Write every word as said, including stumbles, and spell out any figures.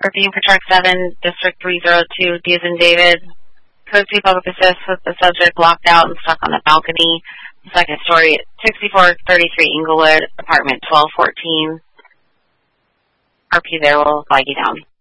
Repeating for track seven, District three oh two, D as in David. Code two public assist with the subject locked out and stuck on the balcony. Second story, sixty-four thirty-three Inglewood, apartment twelve fourteen. R P there will flag you down.